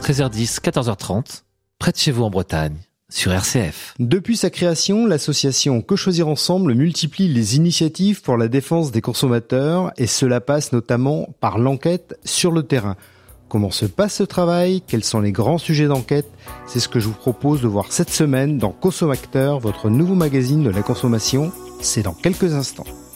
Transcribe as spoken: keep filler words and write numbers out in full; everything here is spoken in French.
treize heures dix, quatorze heures trente, près de chez vous en Bretagne, sur R C F. Depuis sa création, l'association Que Choisir Ensemble multiplie les initiatives pour la défense des consommateurs et cela passe notamment par l'enquête sur le terrain. Comment se passe ce travail? Quels sont les grands sujets d'enquête? C'est ce que je vous propose de voir cette semaine dans Consomacteur, votre nouveau magazine de la consommation. C'est dans quelques instants.